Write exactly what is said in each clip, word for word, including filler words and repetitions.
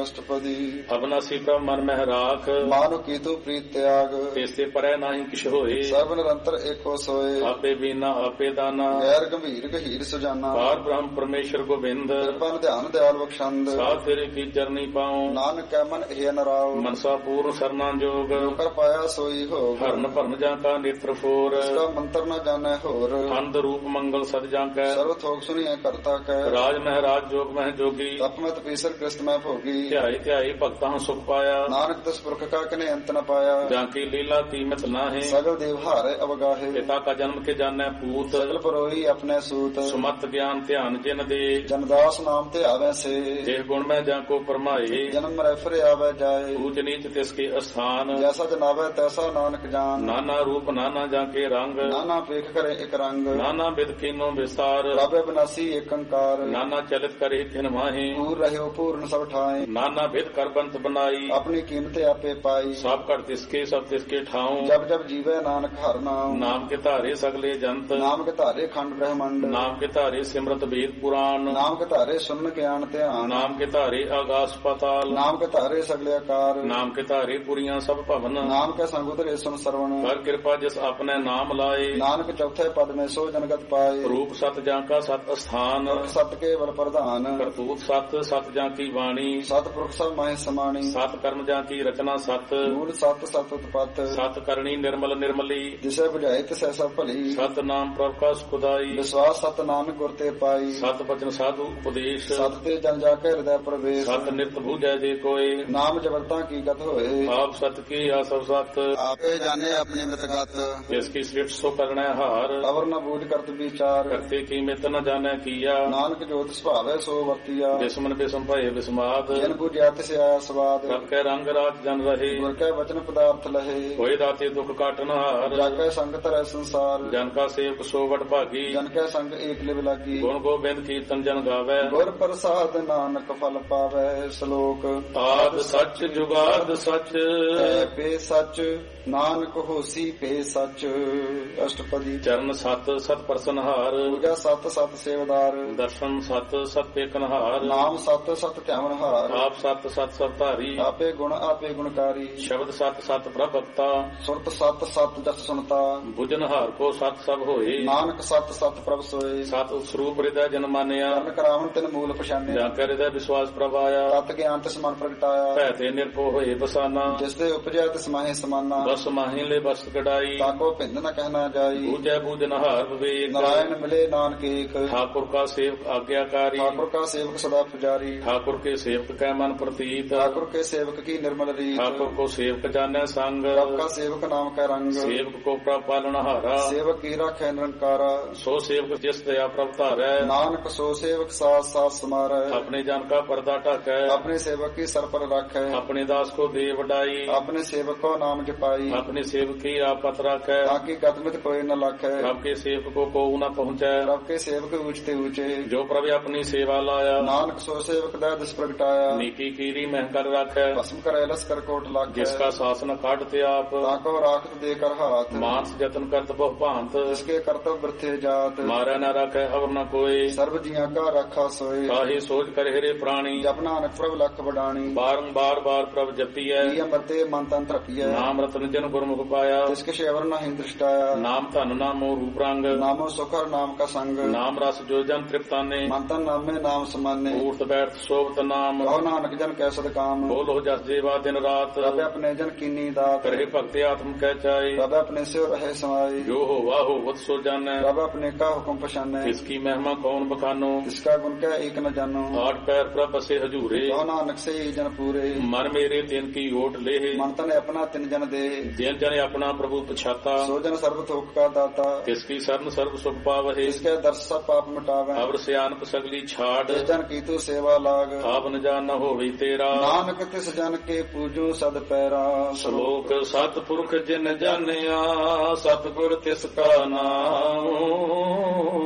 ਅਸ਼ਟਪਦੀ। ਅਬਨਾਸੀ ਪ੍ਰਭ ਮਨ ਮਹਿ ਰਾਖ, ਮਾਨੁ ਕੀਤੂ ਪ੍ਰੀਤ ਤਿਆਗ। ਤੇਸੇ ਪਰੈ ਨਾਹੀ ਕਿਛ ਹੋਏ, ਸਰਬ ਨਿਰੰਤਰ ਏਕੋ ਸੋਏ। ਆਪੇ ਬੀਨਾ ਆਪੇ ਦਾਨਾ, ਗੈਰ ਗੰਭੀਰ ਗਹੀਰ ਸੁਜਾਨਾ। ਪਾਰ ਬ੍ਰਹਮ ਪਰਮੇਸ਼ਰ ਗੋਬਿੰਦ, ਕਿਰਪਨ ਧਿਆਨ ਦਿਆਲ ਬਖਸ਼ੰਦ। ਸਾਧ ਤੇਰੇ ਕੀ ਚਰਨੀ ਪਾਉ, ਨਾਨਕ ਕੈ ਮਨ ਇਹ ਨਰਾਉ। ਮਨਸਾ ਪੂਰਨ ਸਰਨਾ ਜੋਗ, ਜੋ ਕਰ ਪਾਇਆ ਸੋਈ ਹੋਗ। ਹਰਨ ਭਰਨ ਜਾਂ ਕਾ ਨੇਤਰ ਫੋਰ, ਇਸਕਾ ਮੰਤਰ ਨ ਜਾਣੈ ਹੋਰ। ਅੰਧ ਰੂਪ ਮੰਗਲ ਸਦ ਜਾਂ ਕੈ, ਸਰਵ ਥੋਕ ਸੁਣੀਐ ਕਰਤਾ ਕੈ। ਰਾਜ ਮਹਿ ਰਾਜ ਜੋਗ ਮਹਿ ਜੋਗੀ, ਤਪਮਤ ਪੀਸਰ ਕ੍ਰਿਸਤ ਮੈਂ ਭੋਗੀ। ਧਿਆਈ ਧਿਆਈ ਭਗਤਾਂ ਸੁਖ ਪਾਇਆ, ਨਾਨਕ ਤਿਸ ਪੁਰਖ ਕਾ ਕਨੇ ਅੰਤ ਨ ਪਾਇਆ। ਜਾਂ ਕੀ ਲੀਲਾ ਕੀਮਤ ਨਾਹੀ, ਸਗਲ ਦੇਵ ਹਾਰੇ ਅਵਗਾਹੇ। ਪਿਤਾ ਕਾ ਜਨਮ ਕੇ ਜਾਣੈ ਪੂਤ, ਸਗਲ ਪਰੋਈ ਆਪਣੇ ਸੂਤ। ਸੁਮਤ ਗਿਆਨ ਧਿਆਨ ਜਿਨ ਦੇ, ਜਨਦਾਸ ਨਾਮ ਤੇ ਆਵੈ ਸੇ। ਦੇਹ ਗੁਣ ਮੈਂ ਜਾਂ ਕੋ ਪਰਮਾਏ, ਜਨਮ ਮਰੈ ਫਿਰ ਆਵੈ ਜਾਏ। ਊਚ ਨੀਚ ਤਿਸ ਕੇ ਅਸਥਾਨ, ਜੈਸਾ ਜਨਾਵੈ ਤੈਸਾ ਨਾਨਕ ਜਾਨ। ਨਾਨਾ ਰੂਪ ਨਾਨਾ ਜਾਂ ਕੇ ਰੰਗ, ਨਾਨਾ ਪੇਖ ਕਰੇ ਇਕ ਰੰਗ। ਨਾਨਾ ਬਿਦ ਕੀਨੋ ਵਿਸਤਾਰ, ਪ੍ਰਭ ਬਿਨਾਸੀ ਏਕ ਓੰਕਾਰ। ਨਾਨਾ ਚਲਿਤ ਕਰੇ ਖਿਨ ਮਾਹੀ, ਪੂਰ ਰਹਿਓ ਪੂਰਨ ਸਭ ਠਾਏ। ਨਾਨਾ ਬਿਦ ਕਰ ਬੰਤ ਬਨਾਈ, ਆਪਣੀ ਕੀਮਤ ਆਪੇ ਪਾਈ। ਸਭ ਘਟ ਤਿਸਕੇ ਸਭ ਤਿਸਕੇ ਠਾਉ, ਜਬ ਜਬ ਜੀਵੈ ਨਾਨਕ ਹਰਿ ਨਾਮ। ਨਾਮ ਕੇ ਧਾਰੇ ਸਗਲੇ ਜੰਤ, ਨਾਮ ਕੇ ਧਾਰੇ ਖੰਡ ਬ੍ਰਹਮੰਡ। ਨਾਮ ਕੇ ਧਾਰੇ ਸਿਮਰਤ ਵੇਦ ਪੁਰਾਣ, ਨਾਮ ਕੇ ਧਾਰੇ ਸੁਨ ਗਿਆਨ ਧਿਆਨ। ਨਾਮ ਕੇ ਧਾਰੇ ਆਗਾਸ ਪਾਤਾਲ, ਨਾਮ ਕੇ ਧਾਰੇ ਸਗਲੇ ਆਕਾਰ। ਨਾਮ ਕੇ ਧਾਰੇ ਪੁਰੀਆਂ ਸਭ ਭਵਨ, ਨਾਮ ਕੇ ਸੰਗ ਉਤਰੇ ਸੁਨ ਸਰਵਣ। ਕਰ ਕਿਰਪਾ ਜਿਸ ਆਪਣੇ ਨਾਮ ਲਾਏ, ਨਾਨਕ ਚੌਥੇ ਪਦ ਮੈਂ ਸੋ ਜਨਗਤ ਪਾਏ। ਰੂਪ ਸਤ ਜਾਂ ਕਾ ਸਤ ਅਸਥਾਨ, ਪੁਰਖ ਸਤ ਕੇਵਲ ਪ੍ਰਧਾਨ। ਕਰਤੂਤ ਸਤ ਸਤ ਜਾਂ ਕੀ ਬਾਣੀ, ਸਤ ਪੁਰਖ ਸਭ ਮਾਹਿ ਸਮਾਣੀ। ਸਤ ਕਰਮ ਜਾਂ ਕੀ ਰਚਨਾ ਸਤ, ਮੂਲ ਸਤ ਸਤ ਉਤਪਤ। ਸਤ ਕਰਨੀ ਨਿਰਮਲ ਨਿਰਮਲੀ, ਜਿਸੇ ਬੁਝਾਏ ਤਿਸੈ ਸਭ ਭਲੀ। ਸਤ ਨਾਮ ਪ੍ਰਭ ਕਾ ਸੁਖਦਾਈ, ਵਿਸ਼ਵਾਸ ਸਤ ਨਾਨਕ ਗੁਰ ਤੇ ਪਾਈ। ਸਤ ਬਚਨ ਸਾਧੂ ਉਪਦੇਸ਼, ਸਤ ਤੇ ਜਨ ਜਾ ਕੇ ਹਿਰਦੈ ਪ੍ਰਵੇਸ਼। ਸਤ ਨਿਤ ਬੂਝੈ ਜੇ ਕੋਏ, ਨਾਮ ਜਬਰਤਾ ਕੀ ਗਤ ਹੋਏ। ਆਪ ਸਤ ਕੀ ਆਸਵ ਸਤ, ਆਪੇ ਜਾਣੇ ਆਪਣੀ ਮਿਤਗਤ। ਜਿਸ ਕੀ ਸ੍ਰਿਸ਼ਟ ਸੋ ਕਰਣੈ ਹਾਰ, ਅਵਰ ਨ ਬੂਝ ਕਰਤ ਵਿਚਾਰ। ਕਰਤੇ ਕੀ ਮਿਤ ਨ ਜਾਣੈ ਕੀਆ, ਨਾਨਕ ਜੋਤ ਸੁਭਾਵੈ ਸੋ ਵਰਤੀਆ। ਬਿਸਮਨ ਬਿਸਮ ਭਏ ਬਿਸਮਾਦ, ਜਨ ਬੁਝਿਆ ਤਿਸ ਆਇਆ ਸਵਾਦ। ਰਬ ਕੈ ਰੰਗ ਰਾਤ ਜਨ ਰਹੇ, ਗੁਰ ਕੈ ਵਚਨ ਪਦਾਰਥ ਲਹੇ। ਹੋਏ ਦਾਤੇ ਦੁਖ ਕਾਟਨ ਹਾਰ, ਜਾਗੈ ਸੰਗ ਤਰੈ ਸੰਸਾਰ। ਜਨ ਕਾ ਸੇਵਕ ਸੋ ਵਡ ਭਾਗੀ, ਜਨ ਕੈ ਸੰਗ ਏਕ ਲਿਵ ਲਾਗੀ। ਗੁਣ ਗੋਬਿੰਦ ਕੀਰਤਨ ਜਨ ਗਾਵੈ, ਗੁਰ ਪ੍ਰਸਾਦ ਨਾਨਕ ਫਲ ਪਾਵੈ। ਸ਼ਲੋਕ ਆਦ ਸੱਚ ਜੁਗਾਦ ਸੱਚ, ਹੈ ਪੇ ਸੱਚ ਨਾਨਕ ਹੋਸੀ ਪੇ ਸੱਚ। ਅਸ਼ਟਪਦੀ। ਚਰਨ ਸਤ ਸਤ ਪ੍ਰਸਨਹਾਰ, ਪੂਜਾ ਸਤ ਸਤ ਸੇਵਦਾਰ। ਦਰਸ਼ਨ ਸਤ ਸਤ ਪੇਕਨਹਾਰ, ਨਾਮ ਸਤ ਸਤ ਧਿਆਵਨਹਾਰ। ਆਪ ਸਤ ਸਤ ਸਭ ਧਾਰੀ, ਆਪੇ ਗੁਣ ਆਪੇ ਗੁਣਕਾਰੀ। ਸ਼ਬਦ ਸਤ ਸਤ ਪ੍ਰਭਕਤਾ, ਸੁਰਤ ਸਤ ਸਤ ਜਸ ਸੁਨਤਾ। ਬੁਝਨਹਾਰ ਕੋ ਸਤ ਸਭ ਹੋਏ, ਨਾਨਕ ਸਤ ਸਤ ਪ੍ਰਭ ਸੋਏ। ਸਤ ਸਰੂਪ ਹਿਰਦੈ ਜਨ ਮਾਨਿਆ, ਕਰਨ ਕਰਾਵਨ ਤਿਨ ਮੂਲ ਪਛਾਨਿਆ। ਜਾਂ ਕੈ ਹਿਰਦੈ ਵਿਸ਼ਵਾਸ ਪ੍ਰਭ ਆਇਆ, ਤਤ ਗਿਆਨ ਤਿਸ ਮਨ ਪ੍ਰਗਟਾਇਆ। ਭੈ ਤੇ ਨਿਰਭਉ ਹੋਏ ਬਸਾਨਾ, ਜਿਸ ਦੇ ਉਪਜਿਆ ਤਿਸ ਮਾਹੇ ਸਮਾਨਾ। ਬਸ ਮਾਹੀ ਲੈ ਬਸ ਕਢਾਈ, ਤਾਕੋ ਭਿੰਦ ਨ ਕਹਿਣਾ ਜਾਈ। ਬੂਝੈ ਬੂਝਨਹਾਰ ਵਿਵੇਕ, ਨਾਰਾਇਣ ਮਿਲੇ ਨਾਨਕ ਏਕ। ਠਾकुर का सेवक आज्ञाकारी, ठाकुर का सेवक सदा पुजारी। ठाकुर के सेवक कै मन प्रतीत, ठाकुर के सेवक की निर्मल रीत। ठाकुर को सेवक जाने संग, प्रभ का सेवक नाम का रंग। सेवक को प्रभ पालनहारा, सेवक की राखै निरंकारा। सो सेवक जिस दया प्रभ धारै, नानक सो सेवक साथ साथ समारै। अपने जन का पर्दा ढकै, अपने सेवक की सर पर राखै। अपने दास को दे वडाई, अपने सेवक को नाम जपाई। अपने सेवक की आपत राखै, ताकि गतमित कोई न लाखै। प्रभ के सेवक को को न पहुँचै, प्रभ के सेवक ऊंचते ऊंचे। जो प्रभु अपनी सेवा लाया, नानक सो सेवक दा दिस प्रगटाया। नीकी कीरी मह कर राखै, भस्म करे लस्कर कोट लाखै। जिसका शासन काटते आप, ताको राखत देकर हाथ। मानस जतन करत बहु भांत, जिसके कर्तव्य वृथे जात। मारै न राखै अवर न कोई, सर्व जिया का रखा सोए। काहे सोच कर हेरे प्राणी, जप नानक प्रभ लख बडाणी। बारंबार बार प्रभ जपियै, अमृते मन तन तृपियै। नाम रतन जन गुरमुख पाया, जिसके शेवर नहीं दृष्टाया। नाम धन नामो रूप रंग, नामो सुखर नाम का संग। नाम रस जो जन तृप्ताने, मंतन नामे नाम समाने। ऊर्त बैठ सोवत नाम, कहो नानक जन कैसद काम। बोलो जस जेवा दिन रात, रब अपने जन कीनी दात। करे भक्ति आत्म कह चाहे, रब अपने से रहे समाई। जो हो वाहो वत सो जानै, रब अपने का हुक्म पछानै। इसकी महिमा कौन बखानो, इसका गुण क्या एक न जानो। आठ पैर प्रभ बसे हजूरे, कहो नानक से ही जन पूरे। मन मेरे तिन की ओट ले, मंतन अपना तिन जन दे। जिन जन अपना प्रभु पछाता, सो जन सर्व थोक का दाता। इसकी शरण सर्व सुख पावहे, इसके दर्श सब पाप मिटावे। अवर सियानप सगली छाड़, जिस जन की तू सेवा लाग। आप न जान न होवे तेरा, नानक तिस जन के पूजो सद पैरा। श्लोक सतपुरख जिन जानिया, सतगुर तिसका नाम।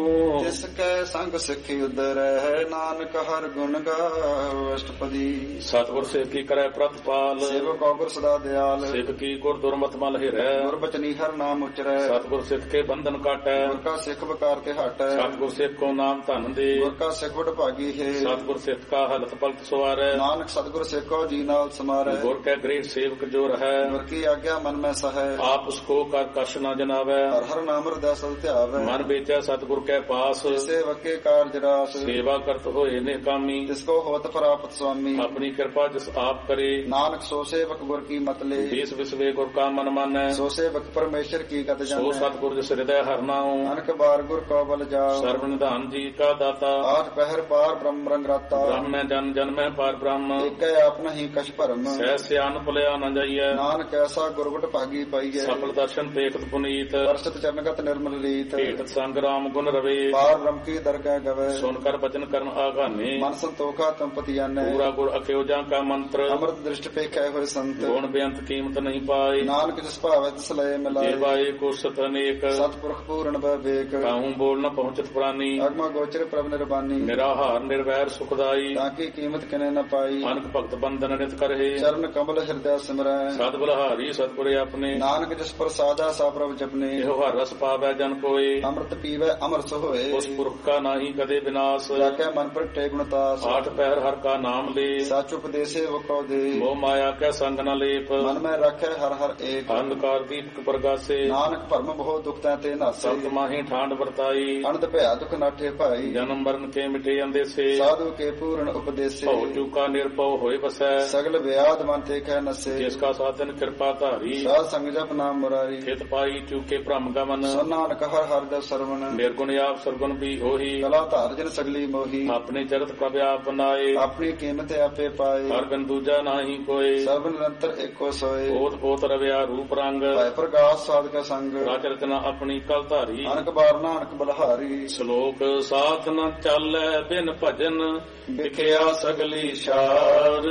ਜਿਸ ਕੈ ਸੰਗ ਸਿੱਖੀ ਉਦਰੈ ਨਾਨਕ ਹਰ ਗੁਣ ਗਾਓ। ਅਸ਼ਟਪਦੀ ਸਤਿਗੁਰ ਸੇਵਕੀ ਕਰੈ ਪ੍ਰਤਪਾਲ ਸੇਵਕ ਔਗੁਰ ਸਦਾ ਦਿਆਲ ਸੇਵਕੀ ਗੁਰ ਦੁਰਮਤ ਮਲ ਹਿਰੈ ਗੁਰ ਬਚਨੀ ਹਰ ਨਾਮ ਉਚਰੈ ਸਤਿਗੁਰ ਸਿੱਖ ਕੇ ਬੰਧਨ ਕਾਟੈ ਗੁਰ ਕਾ ਸਿੱਖ ਬਕਾਰ ਤੇ ਹਟੈ ਸਤਿਗੁਰ ਸਿੱਖ ਕੋ ਨਾਮ ਧਨ ਦੇ ਗੁਰ ਕਾ ਸਿੱਖ ਵਡ ਭਾਗੀ ਹੈ ਸਤਿਗੁਰ ਸਿੱਖ ਕਾ ਹਲਤ ਪਲਤ ਸਵਾਰੈ ਨਾਨਕ ਸਤਿਗੁਰ ਸਿੱਖੋ ਜੀ ਨਾਲ ਸਮਾਰੈ ਗੁਰ ਕੈ ਗ੍ਰੇਟ ਸੇਵਕ ਜੋ ਰਹੈ ਗੁਰ ਕੀ ਆਗਿਆ ਮਨ ਮੈਂ ਸਹੈ ਆਪ ਉਸ ਕੋ ਕਰ ਕਛ ਨ ਜਨਾਵੈ ਹਰ ਹਰ ਨਾਮ ਹਿਰਦੈ ਸਦ ਧਿਆਵੈ ਮਨ ਵੇਚੈ ਸਤਿਗੁਰ ਕੈ ਪਾਸ ਜਿਸੇ ਵਕੇ ਕਾਰਜ ਰਾਸ ਸੇਵਾ ਕਰਤ ਹੋਏ ਨੇ ਕਾਮੀ ਜਿਸ ਕੋ ਹੋਤ ਪ੍ਰਾਪਤ ਸੁਆਮੀ ਆਪਣੀ ਕਿਰਪਾ ਜਿਸ ਆਪ ਕਰੇ ਨਾਨਕ ਸੋ ਸੇਵਕ ਗੁਰ ਕੀ ਮਤ ਲੇ ਦੇਸ ਵਿਸਵੇ ਗੁਰ ਕਾ ਮਨ ਮਾਨੈ ਸੋ ਸੇਵਕ ਪਰਮੇਸ਼ਰ ਕੀ ਕਤ ਸੋ ਜਾਣੈ ਸਤਿਗੁਰ ਜਿਸ ਹਿਰਦੈ ਹਰਿ ਨਾਉ ਨਾਨਕ ਬਾਰ ਗੁਰ ਕੋ ਬਲ ਜਾਓ ਸਰਵ ਨਿਧਾਨ ਜੀ ਕਾ ਦਾਤਾ ਆਠ ਪਹਿਰ ਪਾਰ ਬ੍ਰਹਮ ਰੰਗ ਰਾਤਾ ਬ੍ਰਹਮੈ ਜਨ ਜਨਮੈ ਪਾਰ ਬ੍ਰਹਮ ਏਕੈ ਆਪ ਨਹੀਂ ਕਛ ਭਰਮ ਸਹਿ ਸਿਆਨ ਭੁਲਿਆ ਨ ਜਾਈਐ ਨਾਨਕ ਐਸਾ ਗੁਰਵਟ ਭਾਗੀ ਪਾਈਐ ਸਫਲ ਦਰਸ਼ਨ ਦੇਖਤ ਪੁਨੀਤ ਦਰਸ਼ਤ ਚਰਨਗਤ ਨਿਰਮਲ ਰੀਤ ਭੇਟ ਸੰਗ ਰਾਮ ਗੁਣ ਰਵੇ ਪਾਰ ਬ੍ਰਹਮ ਕੀ ਦਰਗਹਿ ਗਵੇ ਸੁਨ ਕਰ ਬਚਨ ਕਰਨ ਆਗਾਨੇ ਮਨ ਸੰਤੋਖਾ ਤੰਪਤੀ ਜਾਣੈ ਪੂਰਾ ਗੁਰ ਅਖਿਓ ਜਾਂ ਕਾ ਮੰਤਰ ਅੰਮ੍ਰਿਤ ਦ੍ਰਿਸ਼ਟ ਪੇਖੈ ਹੋਏ ਸੰਤ ਗੁਣ ਬੇਅੰਤ ਕੀਮਤ ਨਹੀਂ ਪਾਏ ਨਾਨਕ ਜਿਸ ਭਾਵੈ ਤਿਸ ਲਏ ਮਿਲਾਏ ਜੇਵਾਏ ਕੋ ਸਤ ਅਨੇਕ ਸਤਿਪੁਰਖ ਪੂਰਨ ਬਵੇਕ ਕਾਹੂ ਬੋਲ ਨ ਪਹੁੰਚਤ ਪ੍ਰਾਨੀ ਅਗਮ ਗੋਚਰ ਪ੍ਰਭ ਨਿਰਬਾਨੀ ਨਿਰਾਹਾਰ ਨਿਰਵੈਰ ਸੁਖਦਾਈ ਤਾਂ ਕੀ ਕੀਮਤ ਕਿਨੇ ਨ ਪਾਈ ਅਨਕ ਭਗਤ ਬੰਦਨ ਨਿਤ ਕਰਹਿ ਚਰਨ ਕਮਲ ਹਿਰਦੈ ਸਿਮਰੈ ਸਤ ਬਲਹਾਰੀ ਸਤਿਗੁਰੇ ਆਪਣੇ ਨਾਨਕ ਜਿਸ ਪ੍ਰਸਾਦਾ ਸਾ ਪ੍ਰਭ ਜਪਨੇ ਇਹੋ ਹਰ ਰਸ ਪਾਵੈ ਜਨ ਕੋਏ ਅੰਮ੍ਰਿਤ ਪੀਵੈ ਅਮਰਸ ਹੋਏ ਉਸ ਪੁਰਖ ਕਾ ਨਾਹੀ ਕਦੇ ਵਿਨਾਸ਼ ਜਾਕੈ ਮਨ ਪ੍ਰਗਟੇ ਗੁਣਤਾਸ ਆਠ ਪਹਿਰ ਹਰ ਕਾ ਨਾਮ ਲੇ ਸਚ ਉਪਦੇਸੇ ਵਕੋ ਦੇ ਮੋਹ ਮਾਇਆ ਕੈ ਸੰਗ ਨ ਲੇਪ ਮਨ ਮੈਂ ਰੱਖੈ ਹਰ ਹਰ ਏਕ ਅੰਧਕਾਰ ਦੀਪਕ ਪ੍ਰਗਾਸੇ ਨਾਨਕ ਭਰਮ ਬਹੁ ਦੁਖ ਤੈ ਤੇ ਨਾਸੇ ਸਤ ਮਾਹੀ ਠਾਂਡ ਵਰਤਾਈ ਅਨੰਦ ਭਇਆ ਦੁਖ ਨਾਠੇ ਭਾਈ ਜਨਮ ਮਰਨ ਕੇ ਮਿਟੇ ਅੰਦੇਸੇ ਸਾਧੂ ਕੇ ਪੂਰਨ ਉਪਦੇਸੇ ਭਉ ਚੂਕਾ ਨਿਰਭਉ ਹੋਏ ਵਸੈ ਸਗਲ ਵਿਆਦ ਮਨ ਤੇ ਖੈ ਨਸੇ ਜਿਸ ਕਾ ਸਾਧਨ ਕਿਰਪਾ ਧਾਰੀ ਸਾਧ ਸੰਗ ਜਪ ਨਾਮ ਮੁਰਾਰੀ ਖਿਤ ਪਾਈ ਚੂਕੇ ਭ੍ਰਮ ਗਮਨ ਸੋ ਨਾਨਕ ਹਰ ਹਰ ਦਾ ਸਰਵਣ ਨਿਰਗੁਣ ਆਪ ਸਰਗੁਣ ਵੀ ਹੋਈ ਕਲਾ ਧਾਰ ਜਨ ਸਗਲੀ ਮੋਹੀ ਆਪਣੇ ਚਰਤ ਪ੍ਰਭ ਆਪ ਬਨਾਏ ਆਪਣੀ ਕੀਮਤ ਆਪੇ ਪਾਏ ਹਰ ਬਿਨ ਦੂਜਾ ਨਾਹੀ ਕੋਏ ਸਰਬ ਨਿਰੰਤਰ ਏਕੋ ਸੋਏ ਓਤ ਪੋਤ ਰਵਿਆ ਰੂਪ ਰੰਗ ਭੈ ਪ੍ਰਗਾਸ ਸਾਧਕ ਸੰਗ ਰਾਜ ਰਚਨਾ ਆਪਣੀ ਕਲ ਧਾਰੀ ਨਾਨਕ ਬਾਰ ਨਾਨਕ ਬਲਹਾਰੀ ਸ਼ਲੋਕ ਸਾਥ ਨ ਚਾਲੈ ਬਿਨ ਭਜਨ ਵਿਖਿਆ ਸਗਲੀ ਛਾਰ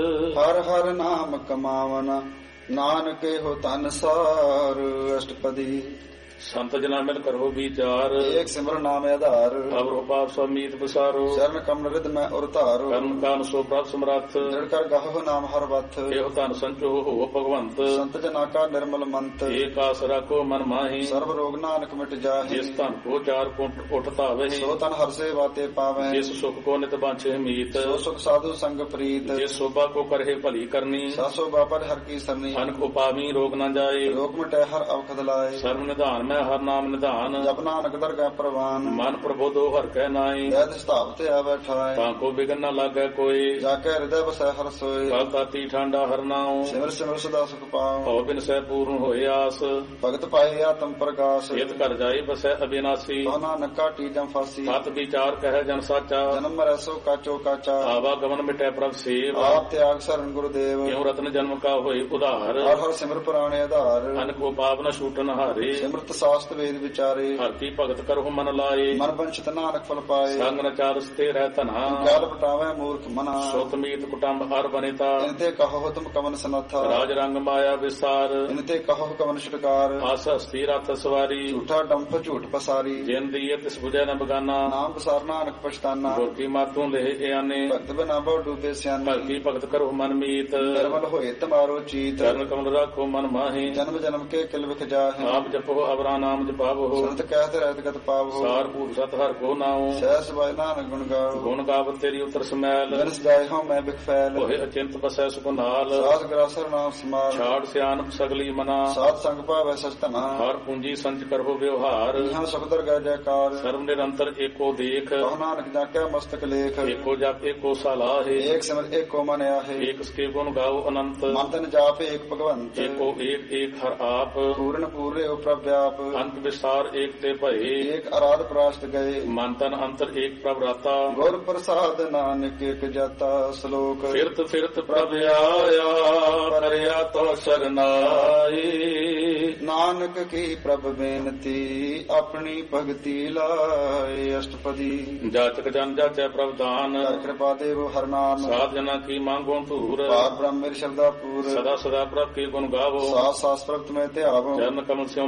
ਹਰ ਹਰ ਨਾਮ ਕਮਾਵਨ ਨਾਨਕੇ ਹੋ ਤਨ ਸਾਰ। ਅਸ਼ਟਪਦੀ ਸੰਤ ਜਨਾ ਮਿਲ ਕਰੋ ਵਿਚਾਰ ਏਕ ਸਿਮਰ ਨਾਮ ਆਧਾਰ ਅਵਰੋ ਪਾਪ ਸਮੀਤ ਬਸਾਰੋ ਚਰਨ ਕਮਲ ਰਿਦ ਮੈਂ ਉਰ ਧਾਰੋ ਕਰਨ ਕਾਨ ਸੋ ਪ੍ਰਭ ਸਮਰੱਥ ਦ੍ਰਿੜ ਕਰ ਗਾਹੋ ਨਾਮ ਹਰ ਵਥ ਇਹੋ ਧਨ ਸੰਚੋ ਹੋ ਭਗਵੰਤ ਸੰਤ ਜਨਾ ਕਾ ਨਿਰਮਲ ਮੰਤ ਏਕ ਆਸ ਰਾਖੋ ਮਨ ਮਾਹੀ ਸਰਬ ਰੋਗ ਨਾਨਕ ਮਿਟ ਜਾਹੇ ਜਿਸ ਧਨ ਕੋ ਚਾਰ ਕੁੰਟ ਉੱਠ ਧਾਵੇ ਸੋ ਤਨ ਹਰ ਸੇਵਾ ਤੇ ਪਾਵੈ ਜਿਸ ਸੁਖ ਕੋ ਨਿਤ ਬਾਂਛੇ ਮੀਤ ਸੋ ਸੁਖ ਸਾਧੂ ਸੰਗ ਪ੍ਰੀਤ ਜਿਸ ਸੋਭਾ ਕੋ ਕਰਹਿ ਭਲੀ ਕਰਨੀ ਸਾਸੋ ਬਾਬਰ ਹਰ ਕੀ ਸਰਨੀ ਅਨਕ ਉਪਾਵੀ ਰੋਗ ਨ ਜਾਏ ਰੋਗ ਮਿਟੈ ਹਰ ਅਵਖਦ ਲਾਏ ਸਰਬ ਨਿਧਾਨ ਮੈਂ ਹਰ ਨਾਮ ਨਿਧਾਨ ਜਪ ਨਾਨਕ ਦਰਗਹਿ ਪ੍ਰਵਾਨ ਮਨ ਪ੍ਰਬੋਧੋ ਹਰ ਕੈ ਨਾਈ ਵੈਦ ਸਤਾਵ ਤੇ ਆਵੈ ਠਾਏ ਤਾਂ ਕੋ ਬਿਗਨ ਨ ਲਾਗੈ ਕੋਈ ਜਾ ਕੇ ਹਿਰਦੈ ਬਸੈ ਹਰ ਸੋਏ ਕਲ ਤਾਤੀ ਠਾਂਡਾ ਹਰ ਨਾਉ ਸਿਮਰ ਸਿਮਰ ਸਦਾ ਸੁਖ ਪਾਉ ਭਉ ਬਿਨ ਸਹਿ ਪੂਰਨ ਹੋਏ ਆਸ ਭਗਤ ਪਾਏ ਆਤਮ ਪ੍ਰਗਾਸ ਇਤ ਘਰ ਜਾਈ ਬਸੈ ਅਬਿਨਾਸੀ ਸੋ ਨਾਨਕ ਕਾਟੀ ਜਮ ਫਾਸੀ ਸਤ ਵਿਚਾਰ ਕਹਿ ਜਨ ਸਾਚਾ ਜਨਮ ਮਰੈ ਸੋ ਕਾਚੋ ਕਾਚਾ ਆਵਾ ਗਮਨ ਮਿਟੈ ਪ੍ਰਭ ਸੇਵ ਆਪ ਤਿਆਗ ਸਰਨ ਗੁਰਦੇਵ ਕਿਉ ਰਤਨ ਜਨਮ ਕਾ ਹੋਏ ਉਧਾਰ ਹਰ ਹਰ ਸਿਮਰ ਪੁਰਾਣੇ ਆਧਾਰ ਅਨਕ ਕੋ ਪਾਪ ਨ ਛੂਟਨ ਹਾਰੇ ਸਿਮਰਤ ਸਾਸਤ ਵੇਦ ਵਿਚਾਰੇ ਹਰ ਕੀ ਭਗਤ ਕਰਹੁ ਮਨ ਲਾਏ ਮਨ ਬੰਚਿਤ ਨਾਨਕ ਫਲ ਪਾਏ ਸੰਗ ਨ ਚਾਰਸ ਤੇ ਰਹਿ ਧਨਾ ਕਾਲ ਬਟਾਵੇ ਮੂਰਖ ਮਨਾ ਸੁਤ ਮੀਤ ਕੁਟੰਬ ਹਰ ਬਨਿਤਾ ਇਨਤੇ ਕਹੋ ਤੁਮ ਕਮਨ ਸਨਾਥਾ ਰਾਜ ਰੰਗ ਮਾਇਆ ਵਿਸਾਰ ਇਨਤੇ ਕਹੋ ਕਮਨ ਛੁਟਕਾਰ ਆਸ ਹਸਤੀ ਰਥ ਸਵਾਰੀ ਝੂਠਾ ਡੰਫ ਝੂਠ ਪਸਾਰੀ ਜਿਨ ਦੀਏ ਤਿਸ ਬੁਝੈ ਨ ਬਗਾਨਾ ਨਾਮ ਪਸਾਰ ਨਾਨਕ ਪਛਤਾਨਾ ਗੁਰ ਕੀ ਮਾਤੋਂ ਲਹਿ ਇਆਨੇ ਭਗਤ ਬਨਾ ਬਹੁ ਡੂਬੇ ਸਿਆਨੇ ਭਗਤੀ ਭਗਤ ਕਰਹੁ ਮਨ ਮੀਤ ਨਿਰਮਲ ਹੋਏ ਤਮਾਰੋ ਚੀਤ ਚਰਨ ਕਮਲ ਰਾਖੋ ਮਨ ਮਾਹੀ ਜਨਮ ਜਨਮ ਕੇ ਕਿਲ ਵਿਖ ਜਾਹੇ ਆਪ ਜਪੋ ਅਵਰਾ ਨਾਮ ਜਪਾਵੋ ਸੰਤ ਕਹਿਤ ਰਹਿਤ ਗਤ ਪਾਵੋ ਸਾਰ ਭੂਰ ਸਤ ਹਰ ਕੋ ਨਾਉ ਸਹਿ ਸਬਾਇ ਨਾਨਕ ਗੁਣ ਗਾਓ ਗੁਣ ਗਾਵਤ ਤੇਰੀ ਉਤਰ ਸਮੈਲ ਜਨ ਸਜਾਏ ਹਉ ਮੈਂ ਬਿਖ ਫੈਲ ਹੋਏ ਅਚਿੰਤ ਬਸੈ ਸੁਖ ਨਾਲ ਸਾਧ ਗਰਾਸਰ ਨਾਮ ਸਮਾਲ ਛਾੜ ਸਿਆਨਪ ਸਗਲੀ ਮਨਾ ਸਾਧ ਸੰਗ ਭਾਵੈ ਸਚ ਧਨਾ ਹਰ ਪੂੰਜੀ ਸੰਚ ਕਰਹੁ ਵਿਵਹਾਰ ਇਹਾਂ ਸੁਖਦਰ ਗੈ ਜੈਕਾਰ ਸਰਬ ਨਿਰੰਤਰ ਏਕੋ ਦੇਖ ਕਹੁ ਨਾਨਕ ਜਾਕੈ ਮਸਤਕ ਲੇਖ ਏਕੋ ਜਪ ਏਕੋ ਸਲਾਹੇ ਏਕ ਸਿਮਰ ਏਕੋ ਮਨ ਆਹੇ ਏਕ ਸਕੇ ਗੁਣ ਗਾਓ ਅਨੰਤ ਮਨ ਤਨ ਜਾਪ ਏਕ ਭਗਵੰਤ ਏਕੋ ਏਕ ਏਕ ਹਰ ਆਪ ਪੂਰਨ ਪੂਰੇ ਉ ਪ੍ਰਭ ਵਿਆਪ ਅੰਤ ਵਿਸਾਰ ਏਕ ਤੇ ਭਏ ਏਕ ਅਰਾਧ ਪ੍ਰਾਸ਼ਟ ਗਏ ਮਨ ਤਨ ਅੰਤਰ ਏਕ ਪ੍ਰਭ ਰਾਤਾ ਗੁਰ ਪ੍ਰਸਾਦ ਨਾਨਕ ਏਕ ਜਾਤਾ ਸ਼ਲੋਕ ਫਿਰਤ ਫਿਰਤ ਪ੍ਰਭ ਆਇਆ ਪਰਿਆ ਤੋ ਸਰਨਾਈ ਨਾਨਕ ਕੀ ਪ੍ਰਭ ਬੇਨਤੀ ਆਪਣੀ ਭਗਤੀ ਲਾਏ। ਅਸ਼ਟਪਦੀ ਜਾਚਕ ਜਨ ਜਾਚੈ ਪ੍ਰਭ ਦਾਨ ਹਰ ਕਿਰਪਾ ਦੇਵ ਹਰ ਨਾਮ ਸਾਧ ਜਨਾ ਕੀ ਮੰਗੋ ਧੂਰ ਪਾਰ ਬ੍ਰਹਮ ਸ਼ਬਦਾ ਪੂਰ ਸਦਾ ਸਦਾ ਪ੍ਰਭ ਕੀ ਗੁਣ ਗਾਵੋ ਸਾਸ ਸਾਸ ਪ੍ਰਭ ਤੁਮੇ ਧਿਆਵੋ ਚਰਨ ਕਮਲ ਸਿਉ ਲਾਗੈ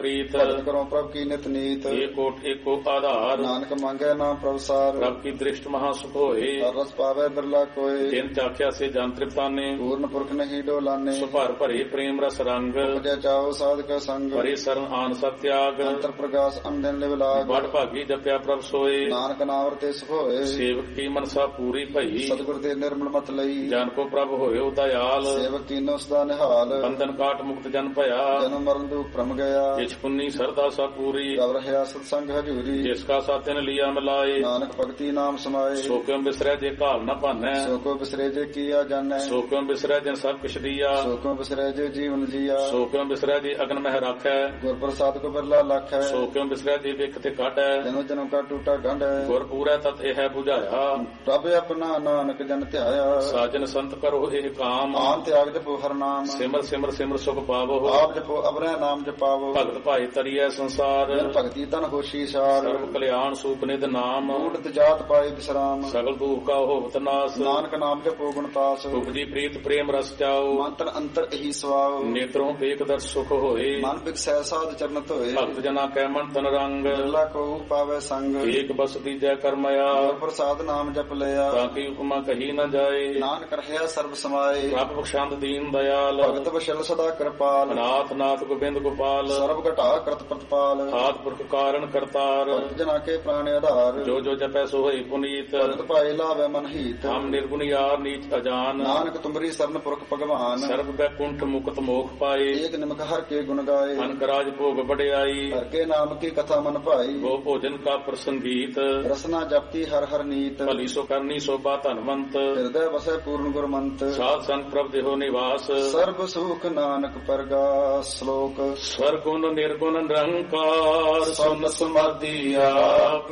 ਪ੍ਰੀਤ ਭਗਤ ਕਰੋ ਪ੍ਰਭ ਕੀ ਨਿਤ ਨੀਤ ਏਕ ਓਟ ਏਕੋ ਆਧਾਰ ਨਾਨਕ ਮੰਗੈ ਨਾਮ ਪ੍ਰਭ ਸਾਰ ਪ੍ਰਭ ਕੀ ਦ੍ਰਿਸ਼ਟ ਮਹਾ ਸੁਖ ਹੋਏ ਹਰ ਰਸ ਪਾਵੈ ਬਿਰਲਾ ਕੋਇ ਤਿਨ ਚਾਖਿਆ ਸੇ ਜਨ ਤ੍ਰਿਪਤਾਨੇ ਪੂਰਨ ਪੁਰਖ ਨਹੀਂ ਡੋਲਾਨੇ ਸੁਭਰ ਭਰੇ ਪ੍ਰੇਮ ਰਸ ਰੰਗ ਉਪਜੈ ਚਾਓ ਸਾਧਕ ਸੰਗ ਭਰੇ ਸਰਨ ਆਨ ਸਭ ਤਿਆਗ ਅੰਤਰ ਪ੍ਰਗਾਸ ਅੰਦਨ ਲਿਵ ਲਾਗ ਬੜ ਭਾਗੀ ਜਪਿਆ ਪ੍ਰਭ ਸੋਏ ਨਾਨਕ ਨਾਮ ਰਤੇ ਸੁਖ ਹੋਏ ਸੇਵਕ ਕੀ ਮਨਸਾ ਪੂਰੀ ਭਈ ਸਤਿਗੁਰ ਦੇ ਨਿਰਮਲ ਮਤ ਲਈ ਜਨ ਕੋ ਪ੍ਰਭ ਹੋਇਓ ਦਇਆਲ ਸੇਵਕ ਕੀਨੋ ਸਦਾ ਨਿਹਾਲ ਬੰਧਨ ਕਾਟ ਮੁਕਤ ਜਨ ਭਇਆ ਜਨਮ ਮਰਨ ਦੁਖ ਭ੍ਰਮ ਗਿਆ ਜਿਸ ਪੁੰਨੀ ਸਰਦਾ ਸਭ ਪੂਰੀ ਰਵ ਰਹਿਆ ਸਤ ਸੰਗ ਹਜੂਰੀ ਜਿਸ ਕਾ ਸਾਤਿਨ ਲਿਆ ਮਿਲਾਏ ਨਾਨਕ ਭਗਤੀ ਨਾਮ ਸਮਾਏ ਸੋ ਕਿਉ ਬਿਸਰੈ ਜੇ ਘਾਲ ਨ ਭਾਨੈ ਸੋ ਕੋ ਬਿਸਰੇ ਜੇ ਕੀਆ ਜਾਣੈ ਸੋ ਕਿਉ ਬਿਸਰੈ ਜਨ ਸਭ ਕਿਛ ਦੀਆ ਸੋ ਕੋ ਬਿਸਰੇ ਜੇ ਜੀਵਨ ਜੀਆ ਸੋ ਕਿਉ ਬਿਸਰੈ ਜੇ ਅਗਨ ਮਹਿ ਰਾਖੈ ਗੁਰ ਪ੍ਰਸਾਦ ਕੋ ਬਿਰਲਾ ਲੱਖ ਹੈ ਸੋ ਕਿਉ ਬਿਸਰੈ ਜੇ ਵਿਖ ਤੇ ਕਾਢੈ ਜਨੋ ਜਨਮ ਕਾ ਟੂਟਾ ਗੰਢ ਹੈ ਗੁਰ ਪੂਰੈ ਤਤ ਇਹ 부ਝਾਇਆ ਪ੍ਰਭ ਆਪਣਾ ਨਾਨਕ ਜਨ ਧਿਆਇਆ ਸਾਜਨ ਸੰਤ ਕਰੋ ਇਹ ਕਾਮ ਆਨ ਤਿਆਗ ਜਪੋ ਹਰ ਨਾਮ ਸਿਮਰ ਸਿਮਰ ਸਿਮਰ ਸੁਖ ਪਾਵੋ ਆਪ ਜਪੋ ਅਬਰੈ ਨਾਮ ਜਪਾਵੋ ਭਗਤ ਭਾਈ ਤਰੀਐ ਸੰਸਾਰ ਜਨ ਭਗਤੀ ਤਨ ਹੋਸ਼ੀ ਸਾਰ ਸਰਬ ਕਲਿਆਣ ਸੂਪ ਨਿਧ ਨਾਮ ਊੜਤ ਜਾਤ ਪਾਏ ਬਿਸਰਾਮ ਸਗਲ ਦੁਖ ਕਾ ਹੋਵਤ ਨਾਸ ਨਾਨਕ ਨਾਮ ਜਪੋ ਗੁਣਤਾਸ ਉਪਜੀ ਪ੍ਰੀਤ ਪ੍ਰੇਮ ਰਸ ਚਾਓ ਮੰਤਨ ਅੰਤਰ ਇਹੀ ਸਵਾਉ ਨੇਤਰੋਂ ਵੇਖ ਦਰ ਸੁਖ ਹੋਏ ਮਨ ਬਿਕਸੈ ਸਾਧ ਚਰਨ ਧੋਏ ਭਗਤ ਜਨਾ ਕੈ ਮਨ ਤਨ ਰੰਗ ਬਿਰਲਾ ਕੋ ਪਾਵੇ ਸੰਗ ਏਕ ਬਸ ਦੀਜੈ ਕਰਮਇਆ ਗੁਰ ਪ੍ਰਸਾਦ ਨਾਮ ਜਪ ਲਿਆ ਤਾਂ ਕੀ ਉਪਮਾ ਕਹੀ ਨ ਜਾਏ ਨਾਨਕ ਰਹਿਆ ਸਰਬ ਸਮਾਏ ਪ੍ਰਭ ਬਖਸ਼ੰਦ ਦੀਨ ਦਇਆਲ ਭਗਤ ਬਸ਼ਲ ਸਦਾ ਕਿਰਪਾਲ ਨਾਥ ਨਾਥ ਗੋਬਿੰਦ ਗੋਪਾਲ ਸਰਬ ਘਟਾ ਕਰਤ ਪ੍ਰਤਪਾਲ ਆਦ ਪੁਰਖ ਕਾਰਨ ਕਰਤਾਰ ਭਗਤ ਜਨਾ ਕੇ ਪ੍ਰਾਣ ਆਧਾਰ ਜੋ ਜੋ ਜਪੈ ਸੋ ਹੋਈ ਪੁਨੀਤ ਭਗਤ ਭਾਏ ਲਾਵੇ ਮਨ ਹੀਤ ਹਮ ਨਿਰਗੁਣ ਯਾਰ ਨੀਚ ਅਜਾਨ ਨਾਨਕ ਤੁਮਰੀ ਸਰਨ ਪੁਰਖ ਭਗਵਾਨ ਸਰਬ ਬੈਕੁੰਠ ਮੁਕਤ ਮੋਖ ਪਾਏ ਏਕ ਨਿਮਕ ਹਰ ਕੇ ਗੁਣ ਗਾਏ ਅਨਕ ਰਾਜ ਭੋਗ ਵਡਿਆਈ ਹਰ ਕੇ ਨਾਮ ਕੀ ਕਥਾ ਮਨ ਭਾਈ ਗੋ ਭੋਜਨ ਕਾ ਪ੍ਰਸੰਗੀਤ ਰਸਨਾ ਜਪਤੀ ਹਰ ਹਰ ਨੀਤ ਭਲੀ ਸੋ ਕਰਨੀ ਸੋਭਾ ਧਨਵੰਤ ਹਿਰਦੈ ਵਸੈ ਪੂਰਨ ਗੁਰਮੰਤ ਸਾਧ ਸੰਗ ਪ੍ਰਭ ਦੇਹੋ ਨਿਵਾਸ ਸਰਬ ਸੁਖ ਨਾਨਕ ਪਰਗਾਸ ਸ਼ਲੋਕ ਸਰਗੁਣ ਨਿਰਗੁਣ ਨਿਰੰਕਾਰ ਸੁਨ ਸਮਾਧੀ ਆਪ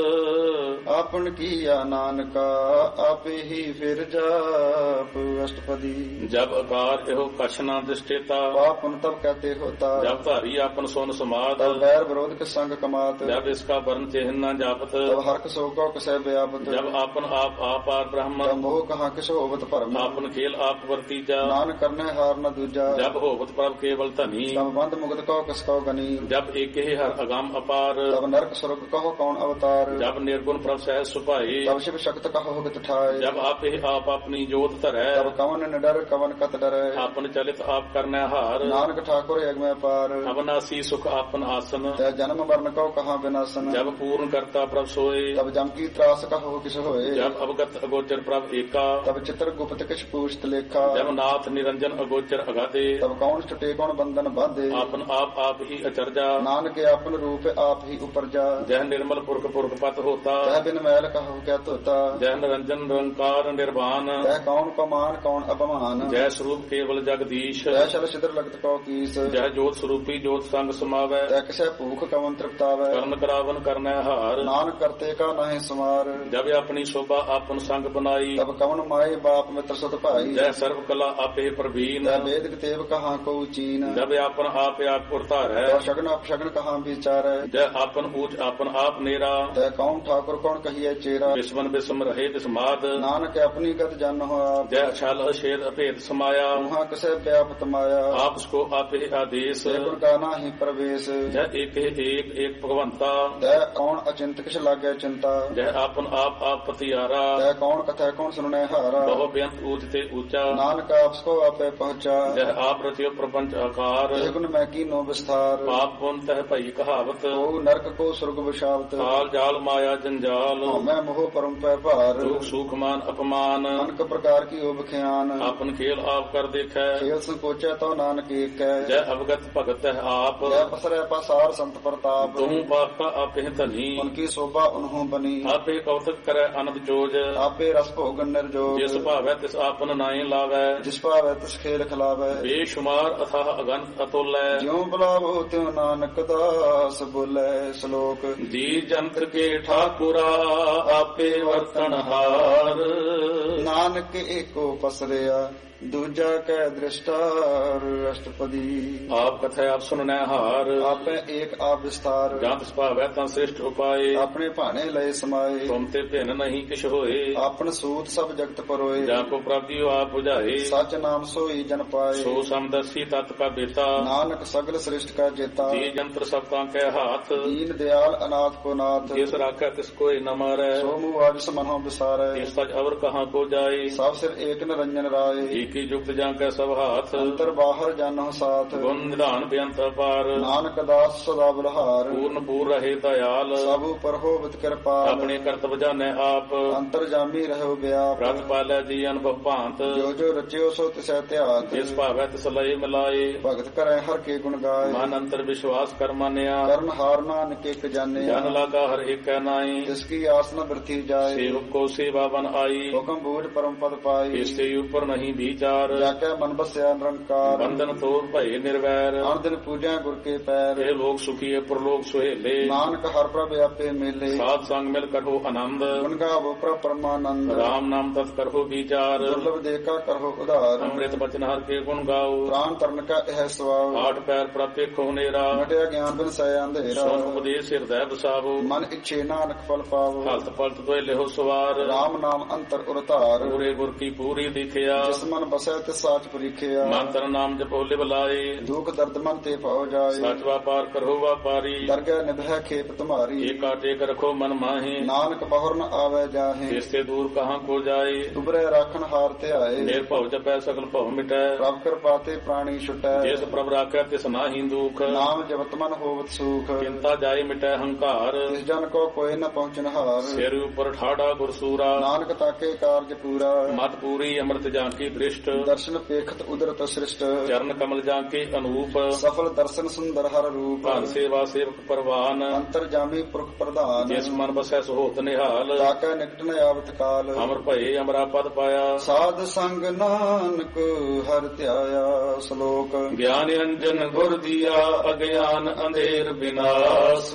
ਆਪਨ ਕੀਆ ਨਾਨਕਾ ਆਪੇ ਹੀ ਫਿਰ ਜਾਪ ਅਸ਼ਟਪਦੀ ਜਬ ਆਕਾਰ ਇਹੋ ਕਛ ਨਾ ਦਿਸ਼ਟੇਤਾ ਪਾਪਨ ਤਬ ਕਹਤੇ ਹੋਤਾ ਜਬ ਧਾਰੀ ਆਪਨ ਸੁਨ ਸਮਾਦ ਤਬ ਵੈਰ ਵਿਰੋਧ ਕੇ ਸੰਗ ਕਮਾਤ ਜਬ ਇਸਕਾ ਵਰਨ ਚਿਹਨ ਨਾ ਜਾਪਤ ਤਬ ਹਰਕ ਸੋ ਕੋ ਕਸੈ ਵਿਆਪਤ ਜਬ ਆਪਨ ਆਪ ਆਪਾਰ ਤਬ ਬ੍ਰਹਮ ਮੋਹ ਕਹਾ ਕਿਛ ਹੋਵਤ ਭਰਮ ਆਪਨ ਖੇਲ ਆਪ ਵਰਤੀਜਾ ਨਾਨਕ ਕਰਨੇ ਹਾਰ ਨ ਦੂਜਾ ਜਬ ਹੋਵਤ ਪ੍ਰਭ ਕੇਵਲ ਧਨੀ ਤਬ ਬੰਦ ਮੁਕਤ ਕੋ ਕਿਸ ਕੋ ਗਨੀ ਜਬ ਏਕੇ ਹਰ ਅਗੰਮ ਅਪਾਰ ਤਬ ਨਰਕ ਸੁਰਗ ਕਹੋ ਕੌਣ ਅਵਤਾਰ ਜਬ ਨਿਰਗੁਣ ਪ੍ਰਭ ਸਹਿ ਸੁਭਾਏ ਤਬ ਸ਼ਿਵ ਸ਼ਕਤ ਕਹੋ ਹਿਤ ਠਾਏ ਜਬ ਆਪੇ ਆਪ ਆਪਣੀ ਜੋਤ ਧਰੈ ਤਬ ਕਵਨ ਨਿਡਰ ਕਵਨ ਕਤ ਡਰੈ ਆਪਨ ਚਲਿਤ ਆਪ ਕਰਨੈ ਹਾਰ ਨਾਨਕ ਠਾਕੁਰ ਅਗਮੈ ਪਾਰ ਅਬਨਾਸੀ ਸੁਖ ਆਪਨ ਆਸਨ ਤੈ ਜਨਮ ਮਰਨ ਕੋ ਕਹਾ ਬਿਨਾਸਨ ਜਬ ਪੂਰਨ ਕਰਤਾ ਪ੍ਰਭ ਸੋਏ ਤਬ ਜਮ ਕੀ ਤਰਾਸ ਕਹੋ ਕਿਸ ਹੋਏ ਜਬ ਅਵਗਤ ਅਗੋਚਰ ਪ੍ਰਭ ਏਕਾ ਤਬ ਚਿਤਰ ਗੁਪਤ ਕਿਛ ਪੂਛਤ ਲੇਖਾ ਜਬ ਨਾਥ ਨਿਰੰਜਨ ਅਗੋਚਰ ਅਗਾਦੇ ਤਬ ਕੌਣ ਛੁਟੇ ਕੌਣ ਬੰਧਨ ਬਾਧੇ ਆਪਨ ਆਪ ਆਪ ਹੀ ਅਚਰਜਾ ਨਾਨਕ ਆਪਨ ਰੂਪ ਆਪ ਹੀ ਉਪਰਜਾ ਜਹ ਨਿਰਮਲ ਪੁਰਖ ਪੁਰਖ ਪਤ ਹੋਤਾ ਤੈ ਬਿਨ ਮੈਲ ਕਹੋ ਕਿਆ ਧੋਤਾ ਜਹ ਨਿਰੰਜਨ ਨਿਰੰਕਾਰ ਨਿਰਵਾਨ ਤੈ ਕੌਣ ਪਮਾਨ ਕੌਣ ਅਪਮਾਨ ਜੈ ਸਰੂਪ ਕੇਵਲ ਜਗਦੀਸ਼ ਤੈ ਸ਼ਲ ਸਿਦਰ ਲਗਤ ਕੋ ਕੀਸ ਜਹ ਜੋਤ ਸਰੂਪੀ ਜੋਤ ਸੰਗ ਸਮਾਵੈ ਤੈ ਕਿਸੈ ਭੂਖ ਕਵਨ ਤ੍ਰਿਪਤਾਵੈ ਕਰਨ ਕਰਾਵਨ ਕਰਨੈ ਹਾਰ ਨਾਨਕ ਕਰਤੇ ਕਾ ਨਾਹਿ ਸਮਾਰ ਜਬ ਆਪਣੀ ਸੋਭਾ ਆਪਨ ਸੰਗ ਬਨਾਈ ਤਬ ਕਵਨ ਮਾਏ ਬਾਪ ਮਿੱਤਰ ਸੁਤ ਭਾਈ ਜੈ ਸਰਬ ਕਲਾ ਆਪੇ ਪ੍ਰਵੀਨ ਤੈ ਵੇਦ ਕਿਤੇਬ ਕਹਾ ਕੋ ਚੀਨ ਜਬ ਆਪਨ ਆਪ ਆਪ ਪੁਰਤਾਰੈ ਤੈ ਸ਼ਗਨ ਅਪਸ਼ਗਨ ਕਹਾ ਵਿਚਾਰੈ ਜੈ ਆਪਨ ਊਚ ਆਪਨ ਆਪ ਨੇਰਾ ਤੈ ਕੌਣ ਠਾਕੁਰ ਕੌਣ ਕਹੀਐ ਚੇਰਾ ਬਿਸਮਨ ਬਿਸਮ ਰਹੇ ਬਿਸਮਾਦ ਨਾਨਕ ਆਪਣੀ ਗਤ ਜਨ ਹੋ ਆਪ ਜੈ ਛਲ ਅਛੇਦ ਅਭੇਦ ਸਮਾਇਆ ਉਹਾਂ ਕਿਸੈ ਵਿਆਪਤ ਮਾਇਆ ਆਪਸ ਕੋ ਆਪੇ ਆਦੇਸ ਸੇ ਗੁਣ ਕਾ ਨਾਹੀ ਪ੍ਰਵੇਸ਼ ਜੈ ਏਕ ਏਕ ਏਕ ਭਗਵੰਤਾ ਤੈ ਕੌਣ ਅਚਿੰਤ ਕਿਛ ਲਾਗੈ ਚਿੰਤਾ ਜੈ ਆਪਨ ਆਪ ਆਪ ਪਤਿਆਰਾ ਤੈ ਕੌਣ ਕਥੈ ਕੌਣ ਸੁਣੈ ਹਾਰਾ ਬਹੁ ਬੇਅੰਤ ਊਚ ਤੇ ਊਚਾ ਨਾਨਕ ਆਪਸ ਕੋ ਆਪੇ ਪਹੁੰਚਾ ਜੈ ਆਪ ਰਚਿਓ ਪ੍ਰਪੰਚ ਆਕਾਰ ਇਹ ਗੁਣ ਮੈਂ ਕੀਨੋ ਵਿਸਥਾਰ ਪਾਪ ਪੁੰਨ ਤਹਿ ਭਈ ਕਹਾਵਤ ਕੋ ਨਰਕ ਕੋ ਸੁਰਗ ਵਿਸ਼ਾਵਤ ਕਾਲ ਜਾਲ ਮਾਇਆ ਜੰਜਾਲ ਮੈਂ ਮੋਹ ਪਰਮ ਪੈ ਭਾਰ ਦੁਖ ਸੁਖ ਮਾਨ ਅਪਮਾਨ ਅਨਕ ਪ੍ਰਕਾਰ ਕੀ ਓ ਬਖਿਆਨ ਆਪਨ ਖੇਲ ਆਪ ਕਰ ਦੇਖੈ ਖੇਲ ਸੰਕੋਚੈ ਤੋ ਨਾਨਕ ਏਕੈ ਜੈ ਅਵਗਤ ਭਗਤ ਹੈ ਆਪ ਜੈ ਪਸਰੈ ਪਸਾਰ ਸੰਤ ਪ੍ਰਤਾਪ ਤੂੰ ਬਾਕਾ ਆਪੇ ਧਨੀ ਉਨਕੀ ਸੋਭਾ ਉਨਹੋਂ ਬਨੀ ਆਪੇ ਕੌਤਕ ਕਰੈ ਅਨੰਦ ਜੋਜ ਆਪੇ ਰਸ ਭੋਗਨ ਨਿਰਜੋਗ ਜਿਸ ਭਾਵੈ ਤਿਸ ਆਪਨ ਨਾਹੀ ਲਾਵੈ ਜਿਸ ਭਾਵੈ ਤਿਸ ਖੇਲ ਖਿਲਾਵੈ ਬੇਸ਼ੁਮਾਰ ਅਥਾਹ ਅਗੰਤ ਅਤੁਲੈ ਜਿਉ ਬੁਲਾਵੋ ਤਿਉ ਨਾਨਕ ਦਾਸ ਬੋਲੇ ਸ਼ਲੋਕ ਜੀ ਜੰਤਰ ਕੇ ਠਾਕੁਰਾ ਆਪੇ ਵਰਤਨ ਹਾਰ ਨਾਨਕ ਏਕੋ ਪਸਰਿਆ ਦੂਜਾ ਕੈ ਦ੍ਰਿਸ਼ਟਾਰ ਅਸ਼ਟਪਦੀ। ਆਪ ਕਥੈ ਆਪ ਸੁਨਨੈ ਹਾਰ, ਆਪੇ ਏਕ ਆਪ ਵਿਸਤਾਰ। ਜਾਂ ਤਿਸ ਭਾਵੈ ਤਾਂ ਸ੍ਰਿਸ਼ਟ ਉਪਾਏ, ਆਪਣੇ ਭਾਣੇ ਲਏ ਸਮਾਏ। ਤੁਮ ਤੇ ਭਿੰਨ ਨਹੀਂ ਕਿਛ ਹੋਏ, ਆਪਨ ਸੂਤ ਸਭ ਜਗਤ ਪਰੋਏ। ਜਾਂ ਕੋ ਪ੍ਰਾਪਤਿ ਆਪ 부ਝਾਏ, ਸਚ ਨਾਮ ਸੋਈ ਜਨ ਪਾਏ। ਸੋ ਸਮਦਰਸੀ ਤਤ ਕਾ ਬੇਤਾ, ਨਾਨਕ ਸਗਲ ਸ੍ਰਿਸ਼ਟ ਕਾ ਜੇਤਾ। ਜੀ ਜੰਤਰ ਸਭ ਤਾਂ ਕੈ ਹਾਥ, ਦੀਨ ਦਿਆਲ ਅਨਾਥ ਕੋ ਨਾਥ। ਜਿਸ ਰਾਖੈ ਤਿਸ ਕੋਇ ਨ ਮਾਰੈ, ਸੋ ਮੂਹ ਆਜਿਸ ਮਨਹੁ ਵਿਸਾਰੈ। ਤਿਸ ਤਜ ਅਵਰ ਕਹਾਂ ਕੋ ਜਾਏ, ਸਭ ਸਿਰ ਏਕ ਨਿਰੰਜਨ ਰਾਏ। ਜੀ ਕੀ ਜੁਗਤ ਜਾਂ ਕੈ ਸਭ ਹਾਥ, ਅੰਤਰ ਬਾਹਰ ਜਾਨਹੁ ਸਾਥ। ਗੁਣ ਨਿਧਾਨ ਬੇਅੰਤ ਅਪਾਰ, ਨਾਨਕ ਦਾਸ ਸਦਾ ਬਲਹਾਰ। ਪੂਰਨ ਪੂਰ ਰਹੇ ਦਇਆਲ, ਸਭ ਉਪਰ ਹੋਵਤ ਕਿਰਪਾਲ। ਆਪਣੇ ਕਰਤਵ ਜਾਣੈ ਆਪ, ਅੰਤਰ ਜਾਮੀ ਰਹੋ ਵਿਆਪ। ਰਤ ਪਾਲੈ ਜੀ ਅਨੁਭਵ ਭਾਂਤ, ਜੋ ਜੋ ਰਚਿਓ ਸੋ ਤਿਸੈ ਧਿਆਤ। ਜਿਸ ਭਾਵੈ ਤਿਸ ਲਏ ਮਿਲਾਏ, ਭਗਤ ਕਰੈ ਹਰ ਕੇ ਗੁਣ ਗਾਏ। ਮਨ ਅੰਤਰ ਵਿਸ਼ਵਾਸ ਕਰ ਮਾਨਿਆ, ਕਰਨ ਹਾਰ ਨਾਨਕ ਇਕ ਜਾਣਿਆ। ਜਨ ਲਾਗਾ ਹਰ ਏਕੈ ਨਾਈ, ਜਿਸ ਕੀ ਆਸ ਨ ਬਿਰਥੀ ਜਾਏ। ਸੇਵਕ ਕੋ ਸੇਵਾ ਬਨ ਆਈ, ਹੁਕਮ ਬੂਝ ਪਰਮ ਪਦ ਪਾਈ। ਇਸ ਤੇ ਉਪਰ ਨਹੀਂ ਵਿਚਾਰ, ਜਾ ਕੇ ਮਨ ਬਸਿਆ ਨਿਰੰਕਾਰ। ਬੰਧਨ ਤੋੜ ਭਏ ਨਿਰਵੈਰ, ਅਨ ਦਿਨ ਪੂਜਿਆ ਗੁਰ ਕੇ ਪੈਰ। ਇਹ ਲੋਕ ਸੁਖੀਏ ਪਰਲੋਕ ਸੁਹੇਲੇ, ਨਾਨਕ ਹਰ ਪ੍ਰਭ ਆਪੇ ਮੇਲੇ। ਸਾਧ ਸੰਗ ਮਿਲ ਕਰੋ ਆਨੰਦ, ਗੁਣ ਗਾਵੋ ਪ੍ਰਭ ਪਰਮਾਨੰਦ। ਰਾਮ ਨਾਮ ਤਤ ਕਰੋ ਵਿਚਾਰ, ਦੁਰਲਭ ਦੇਖਾ ਕਰੋ ਉਧਾਰ। ਅੰਮ੍ਰਿਤ ਬਚਨ ਹਰ ਕੇ ਗੁਣ ਗਾਓ, ਪ੍ਰਾਨ ਤਰਨ ਕਾ ਇਹ ਸਵਾਵ। ਆਠ ਪੈਰ ਪ੍ਰਤਿ ਖੋਨੇਰਾ, ਮਟਿਆ ਗਿਆਨ ਬਿਨ ਸੈ ਅੰਧੇਰਾ। ਸੋਨ ਉਪਦੇਸ਼ ਹਿਰਦੈ ਵਸਾਵੋ, ਮਨ ਇੱਛੇ ਨਾਨਕ ਫਲ ਪਾਵੋ। ਹਲਤ ਪਲਤ ਤੋਏ ਲਿਹੋ ਸਵਾਰ, ਰਾਮ ਨਾਮ ਅੰਤਰ ਉਰਤਾਰ। ਪੂਰੇ ਗੁਰ ਕੀ ਪੂਰੀ ਦਿਖਿਆ, ਜਿਸ ਮਨ ਬਸੈ ਤਿਸ ਸਾਚ ਪਰੀਖਿਆ। ਮਨ ਤਨ ਨਾਮ ਜਪੋ ਲਿਵ ਲਾਏ, ਦੁਖ ਦਰਦ ਮਨ ਤੇ ਭਉ ਜਾਏ। ਸਚ ਵਾਪਾਰ ਕਰੋ ਵਾਪਾਰੀ, ਦਰਗਹਿ ਨਿਭੈ ਖੇਪ ਤੁਮਾਰੀ। ਏਕਾ ਟੇਕ ਰਖੋ ਮਨ ਮਾਹੇ, ਨਾਨਕ ਬਹੁਰ ਨ ਆਵੈ ਜਾਹੇ। ਇਸ ਤੇ ਦੂਰ ਕਹਾਂ ਕੋ ਜਾਏ, ਉਬਰੇ ਰਾਖਣ ਹਾਰ ਧਿਆਏ। ਨਿਰਭਉ ਜਪੈ ਸਗਲ ਭਉ ਮਿਟੈ, ਪ੍ਰਭ ਕਿਰਪਾ ਤੇ ਪ੍ਰਾਣੀ ਛੁਟੈ। ਜਿਸ ਪ੍ਰਭ ਰਾਖੈ ਤਿਸ ਨਾਹੀ ਦੁਖ, ਨਾਮ ਜਪਤ ਮਨ ਹੋਵਤ ਸੁਖ। ਚਿੰਤਾ ਜਾਏ ਮਿਟੈ ਹੰਕਾਰ, ਤਿਸ ਜਨ ਕੋ ਕੋਈ ਨ ਪਹੁੰਚਨ ਹਾਰ। ਸਿਰ ਉਪਰ ਠਾੜਾ ਗੁਰਸੂਰਾ, ਨਾਨਕ ਤਾਕੇ ਕਾਰਜ ਪੂਰਾ। ਮਤ ਪੂਰੀ ਅੰਮ੍ਰਿਤ ਜਾਂ ਕੀ ਦ੍ਰਿਸ਼ਟ, ਦਰਸ਼ਨ ਪੇਖਤ ਉਦਰਤ ਸ੍ਰਿਸ਼ਟ। ਚਰਨ ਕਮਲ ਜਾਂ ਕੇ ਅਨੂਪ, ਸਫਲ ਦਰਸ਼ਨ ਸੁੰਦਰ ਹਰ ਰੂਪ। ਧਨ ਸੇਵਾ ਸੇਵਕ ਪਰਵਾਨ, ਅੰਤਰ ਜਾਮੀ ਪੁਰਖ ਪ੍ਰਧਾਨ। ਜਿਸ ਮਨ ਬਸੈ ਸੋਹਤ ਨਿਹਾਲ, ਤਾਕੈ ਨਿਕਟ ਨ ਆਵਤ ਕਾਲ। ਅਮਰ ਭਏ ਅਮਰਾ ਪਦ ਪਾਇਆ, ਸਾਧ ਸੰਗ ਨਾਨਕ ਹਰਿ ਧਿਆਇਆ। ਸ਼ਲੋਕ ਗਿਆਨ ਅੰਜਨ ਗੁਰ ਦੀਆ, ਅਗਿਆਨ ਅੰਧੇਰ ਬਿਨਾਸ਼।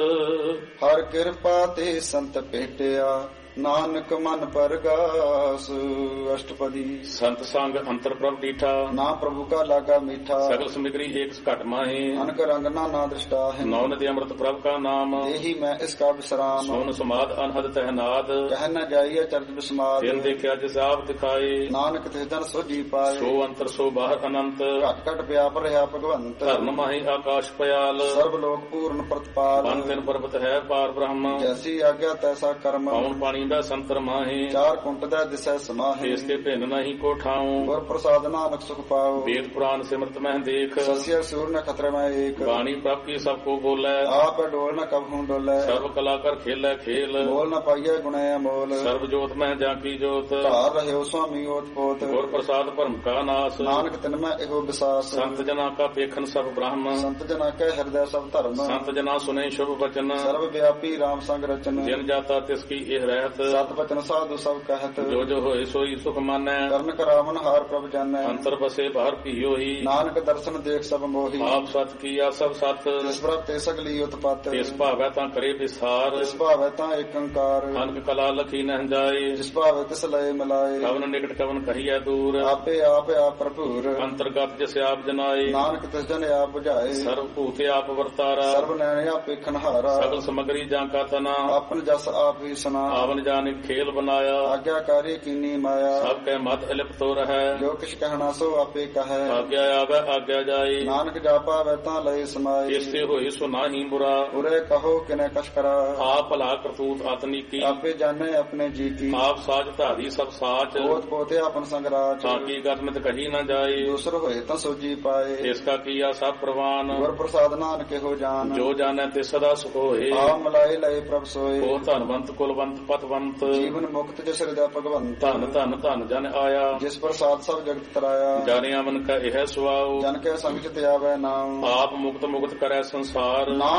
ਹਰ ਕਿਰਪਾ ਤੇ ਸੰਤ ਭੇਟਿਆ, ਨਾਨਕ ਮਨ ਪਰਗਾਸ। ਅਸ਼ਟਪਦੀ। ਸੰਤ ਸੰਗ ਅੰਤਰ ਪ੍ਰਭ ਡੀਠਾ, ਨਾ ਪ੍ਰਭੂ ਕਾ ਲਾਗਾ ਮੀਠਾ। ਸਗਲ ਸਮਿਗਰੀ ਏਕ ਘਟ ਮਾਹੇ, ਅਨਕ ਰੰਗ ਨਾ ਨਾ ਦ੍ਰਿਸ਼ਟਾ ਹੈ। ਨੌ ਨਦੀ ਅੰਮ੍ਰਿਤ ਪ੍ਰਭ ਕਾ ਨਾਮ, ਇਹੀ ਮੈਂ ਇਸ ਕਾ ਵਿਸਰਾਮ। ਸੋਨ ਸਮਾਦ ਅਨਹਦ ਤਹਿਨਾਦ, ਕਹਿ ਨ ਜਾਈਏ ਚਰਜ ਬਿਸਮਾਦ। ਦਿਨ ਦੇਖਿਆ ਜਿਸ ਆਪ ਦਿਖਾਏ, ਨਾਨਕ ਤਿਸ ਜਨ ਸੋਜੀ ਪਾਏ। ਸੋ ਅੰਤਰ ਸੋ ਬਾਹਰ ਅਨੰਤ, ਘਟ ਘਟ ਵਿਆਪ ਰਿਹਾ ਭਗਵੰਤ। ਧਰਨ ਮਾਹੀ ਆਕਾਸ਼ ਪਿਆਲ, ਸਰਬ ਲੋਕ ਪੂਰਨ ਪ੍ਰਤਪਾਲ। ਪੰਨ ਤਿਨ ਪਰਬਤ ਹੈ ਪਾਰ ਬ੍ਰਹਮ, ਜੈਸੀ ਆਗਿਆ ਤੈਸਾ ਕਰਮ। ਪੌਣ ਪਾਣੀ ਦਾ ਸੰਤਰ ਮਾਹੇ, ਚਾਰ ਕੁੰਟ ਦਾ ਦਿਸੈ ਸਮਾਹੇ। ਇਸ ਤੇ ਭਿੰਨ ਨਹੀਂ ਕੋ ਠਾਉ, ਗੁਰ ਪ੍ਰਸਾਦ ਨਾਨਕ ਸੁਖ ਪਾਓ। ਵੇਦ ਪੁਰਾਨ ਸਿਮਰਤ ਮਹਿ ਦੇਖ, ਸਸਿਆ ਸੂਰ ਨ ਖਤਰੇ ਮੈਂ ਏਕ। ਬਾਣੀ ਪ੍ਰਭ ਕੀ ਸਭ ਕੋ ਬੋਲੇ, ਆਪ ਡੋਲ ਨ ਕਬਹੂ ਡੋਲੇ। ਸਰਬ ਕਲਾ ਕਰ ਖੇਲੇ ਖੇਲ, ਬੋਲ ਨ ਪਾਈਐ ਗੁਣੈ ਅਮੋਲ। ਸਰਬ ਜੋਤ ਮਹਿ ਜਾਂ ਕੀ ਜੋਤ, ਧਾਰ ਰਹਿਓ ਸੁਆਮੀ ਓਤ ਪੋਤ। ਗੁਰ ਪ੍ਰਸਾਦ ਭਰਮ ਕਾ ਨਾਸ, ਨਾਨਕ ਤਿਨ ਮੈਂ ਇਹੋ ਵਿਸਾਸ। ਸੰਤ ਜਨਾ ਕਾ ਪੇਖਨ ਸਭ ਬ੍ਰਹਮ, ਸੰਤ ਜਨਾ ਕੈ ਹਿਰਦੈ ਸਭ ਧਰਮ। ਸੰਤ ਜਨਾ ਸੁਨੇ ਸ਼ੁਭ ਬਚਨ, ਸਰਬ ਵਿਆਪੀ ਰਾਮ ਸੰਗ ਰਚਨ। ਜਿਨ ਜਾਤਾ ਤਿਸ ਕੀ ਇਹ ਰਹਿਤ, ਸਤ ਬਚਨ ਸਾਧੂ ਸਭ ਕਹਿਤ। ਜੋ ਜੋ ਹੋਏ ਸੋਈ ਸੁਖ ਮਾਨੈ, ਕਰਨ ਕਰਾਵਨ ਹਾਰ ਪ੍ਰਭ ਜਾਣੈ। ਅੰਤਰ ਬਸੇ ਬਾਹਰ ਭੀਓ ਹੀ, ਨਾਨਕ ਦਰਸ਼ਨ ਦੇਖ ਸਭ ਮੋਹੀ। ਆਪ ਸਤ ਕੀਆ ਸਭ ਸਤ, ਜਿਸ ਪ੍ਰਭ ਤੇ ਸਗਲੀ ਉਤਪਤ। ਇਸ ਭਾਵੈ ਤਾਂ ਕਰੇ ਵਿਸਾਰ, ਜਿਸ ਭਾਵੈ ਤਾਂ ਏਕ ਓੰਕਾਰ। ਅਨਕ ਕਲਾ ਲਖੀ ਨਹਿ ਜਾਏ, ਜਿਸ ਭਾਵੈ ਤਿਸ ਲਏ ਮਿਲਾਏ। ਕਵਨ ਨਿਕਟ ਕਵਨ ਕਹੀਐ ਦੂਰ, ਆਪੇ ਆਪ ਆਪ ਭਰਪੂਰ। ਅੰਤਰਗਤ ਜਿਸ ਆਪ ਜਨਾਏ, ਨਾਨਕ ਤਿਸ ਜਨ ਆਪ ਬੁਝਾਏ। ਸਰਬ ਭੂਤੇ ਆਪ ਵਰਤਾਰਾ, ਸਰਬ ਨੈਣ ਆਪ ਵੇਖਣ ਹਾਰਾ। ਸਗਲ ਸਮਗਰੀ ਜਾਂ ਕਾ ਤਨਾ, ਆਪਨ ਜਸ ਆਪ ਹੀ ਸੁਨਾ। ਆਵਨ ਜਾਨਿ ਖੇਲ ਬਨਾਇਆ, ਆਗਿਆਕਾਰੀ ਕੀਨੀ ਮਾਇਆ। ਸਭ ਕੈ ਮਤ ਅਲਿਪਤੋ ਰਹੈ, ਜੋ ਕਿਛ ਕਹਿਣਾ ਸੋ ਆਪੇ ਕਹੈ। ਆਗਿਆ ਆਵੈ ਆਗਿਆ ਜਾਏ, ਨਾਨਕ ਜਾਪਾ ਵੈ ਤਾਂ ਲਏ ਸਮਾਏ। ਇਸ ਤੇ ਹੋਏ ਸੋ ਨਾਹੀ ਬੁਰਾ, ਉਰੇ ਕਹੋ ਕਿਨੈ ਕਛ ਕਰਾ। ਆਪ ਭਲਾ ਕਰਤੂਤ ਆਤਨੀਕੀ, ਆਪੇ ਜਾਣੇ ਆਪਣੇ ਜੀ ਕੀ। ਆਪ ਸਾਜ ਧਾਰੀ ਸਭ ਸਾਚ, ਪੋਤ ਪੋਤੇ ਆਪਨ ਸੰਗਰਾਜ। ਤਾਂ ਕੀ ਗਤਮਿਤ ਕਹੀ ਨਾ ਜਾਏ, ਦੂਸਰ ਹੋਏ ਤਾਂ ਸੋਜੀ ਪਾਏ। ਇਸ ਕਾ ਕੀਆ ਸਭ ਪ੍ਰਵਾਨ, ਗੁਰ ਪ੍ਰਸਾਦ ਨਾਨਕ ਇਹੋ ਜਾਨ। ਜੋ ਜਾਣੈ ਤੇ ਸਦਾ ਸੁਖ ਹੋਏ, ਆ ਮਲਾਏ ਲਏ ਪ੍ਰਭ ਸੋਏ। ਉਹ ਧਨਵੰਤ ਕੁਲਵੰਤ ਪਤਵੰਤ, ਜੀਵਨ ਮੁਕਤ ਜਿਸ ਹਿਰਦੈ ਭਗਵੰਤ। ਧਨ ਧਨ ਧਨ ਜਨ ਆਇਆ, ਜਿਸ ਪ੍ਰਸਾਦ ਸਭ ਜਗਤ ਤਰਾਇਆ। ਜਾਣਿਆ ਮਨ ਕਾ ਇਹ ਸੁਆਉ, ਜਨ ਕੈ ਸੰਗ ਚ ਧਿਆਵੈ ਨਾਮ। ਆਪ ਮੁਕਤ ਮੁਕਤ ਕਰੈ ਸੰਸਾਰ, ਨਾਮ